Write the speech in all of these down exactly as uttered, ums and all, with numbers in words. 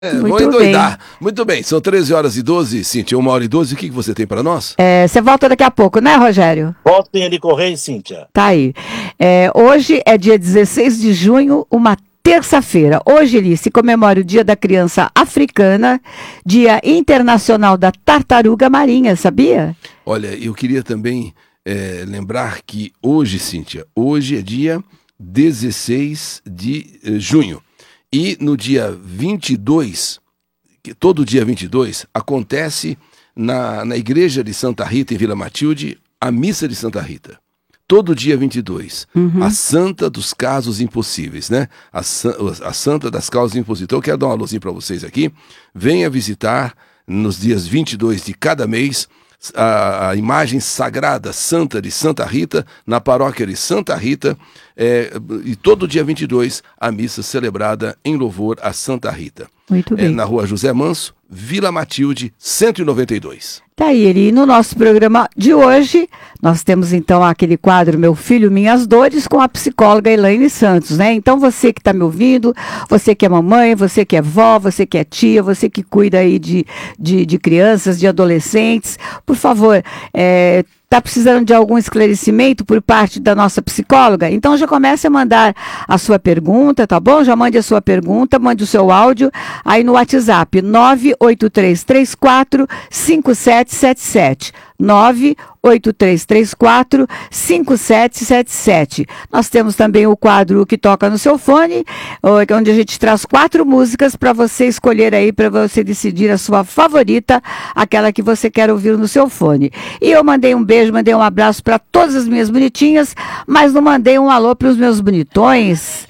É, vou endoidar. Muito bem, são treze horas e doze, Cíntia, uma hora e doze, o que, que você tem para nós? É, você volta daqui a pouco, né, Rogério? Voltem ali correr, Cíntia. Tá aí. É, hoje é dia dezesseis de junho, uma terça-feira. Hoje, Eli, se comemora o Dia da Criança Africana, Dia Internacional da Tartaruga Marinha, sabia? Olha, eu queria também é, lembrar que hoje, Cíntia, hoje é dia dezesseis de junho. E no dia vinte e dois, que todo dia vinte e dois, acontece na, na igreja de Santa Rita, em Vila Matilde, a missa de Santa Rita. Todo dia vinte e dois. Uhum. A santa dos casos impossíveis, né? A, a santa das causas impossíveis. Então eu quero dar uma luzinha para vocês aqui. Venha visitar nos dias vinte e dois de cada mês a, a imagem sagrada santa de Santa Rita, na paróquia de Santa Rita, é, e todo dia vinte e dois a missa celebrada em louvor a Santa Rita. Muito bem. É, na rua José Manso, Vila Matilde, cento e noventa e dois. Tá aí, Eli. No nosso programa de hoje, nós temos então aquele quadro Meu Filho, Minhas Dores, com a psicóloga Elaine Santos, né? Então você que está me ouvindo, você que é mamãe, você que é vó, você que é tia, você que cuida aí de, de, de crianças, de adolescentes, por favor, é... Está precisando de algum esclarecimento por parte da nossa psicóloga? Então já comece a mandar a sua pergunta, tá bom? Já mande a sua pergunta, mande o seu áudio aí no WhatsApp nove oito três três quatro cinco sete sete sete. nove oito três três quatro cinco sete sete sete. Nós temos também o quadro que toca no seu fone, onde a gente traz quatro músicas para você escolher aí, para você decidir a sua favorita, aquela que você quer ouvir no seu fone. E eu mandei um beijo, mandei um abraço para todas as minhas bonitinhas, mas não mandei um alô para os meus bonitões.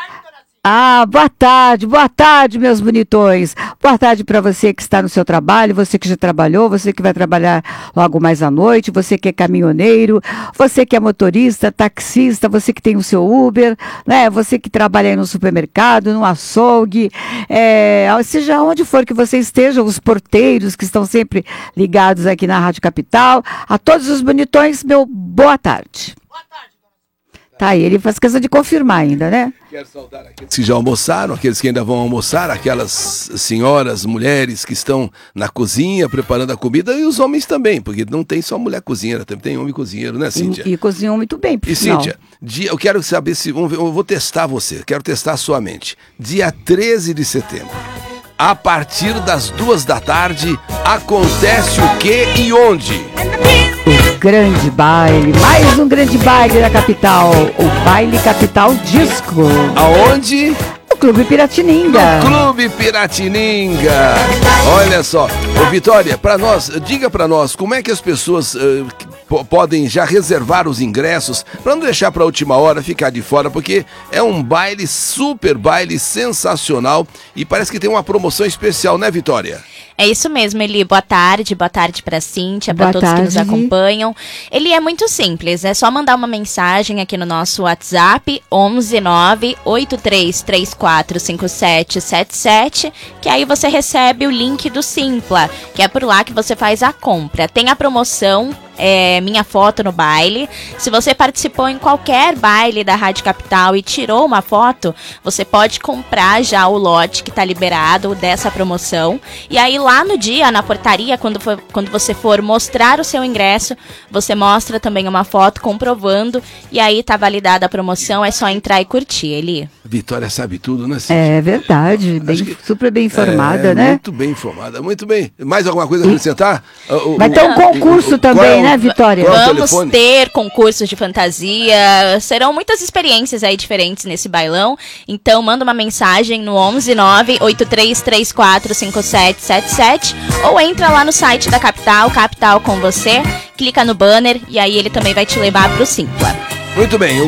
Ah, boa tarde, boa tarde, meus bonitões. Boa tarde para você que está no seu trabalho, você que já trabalhou, você que vai trabalhar logo mais à noite, você que é caminhoneiro, você que é motorista, taxista, você que tem o seu Uber, né? Você que trabalha aí no supermercado, no açougue, é, seja onde for que você esteja, os porteiros que estão sempre ligados aqui na Rádio Capital, a todos os bonitões, meu boa tarde. Boa tarde. Tá aí, ele faz questão de confirmar ainda, né? Quero saudar aqueles que já almoçaram, aqueles que ainda vão almoçar, aquelas senhoras, mulheres que estão na cozinha preparando a comida, e os homens também, porque não tem só mulher cozinheira, também tem homem cozinheiro, né, Cíntia? E, e cozinham muito bem, por E final. Cíntia, dia, eu quero saber se, eu vou testar você, quero testar a sua mente. Dia treze de setembro, a partir das duas da tarde, acontece o que e onde? O grande baile, mais um grande baile da capital, o Baile Capital Disco. Aonde? No Clube Piratininga. No Clube Piratininga. Olha só, ô Vitória, para nós, diga para nós, como é que as pessoas uh, p- podem já reservar os ingressos, para não deixar para a última hora, ficar de fora, porque é um baile, super baile, sensacional, e parece que tem uma promoção especial, né, Vitória? É isso mesmo, Eli. Boa tarde, boa tarde para a Cíntia, para todos tarde. que nos acompanham. Ele é muito simples, é só mandar uma mensagem aqui no nosso WhatsApp, onze nove oito três três quatro cinco sete sete sete, que aí você recebe o link do Simpla, que é por lá que você faz a compra. Tem a promoção É, Minha Foto no Baile. Se você participou em qualquer baile da Rádio Capital e tirou uma foto, você pode comprar já o lote que está liberado dessa promoção. E aí lá no dia, na portaria, quando, for, quando você for mostrar o seu ingresso, você mostra também uma foto comprovando, e aí tá validada a promoção, é só entrar e curtir, Eli. Vitória sabe tudo, né, Cíntia? É verdade, bem, que, super bem informada, é, né? Muito bem informada, muito bem. Mais alguma coisa a acrescentar? O, Vai o, ter um concurso o, também, é o, né, Vitória? qual é o Vamos telefone? ter concursos de fantasia, serão muitas experiências aí diferentes nesse bailão, então manda uma mensagem no onze nove oito três três quatro cinco sete sete sete ou entra lá no site da Capital, Capital com você, clica no banner e aí ele também vai te levar pro Simpla. Muito bem.